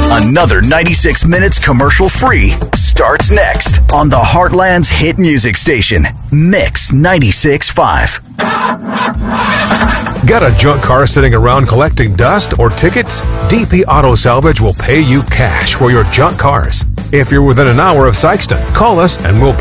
Another 96 minutes commercial-free starts next on the Heartland's hit music station, Mix 96.5. Got a junk car sitting around collecting dust or tickets? DP Auto Salvage will pay you cash for your junk cars. If you're within an hour of Sykeston, call us and we'll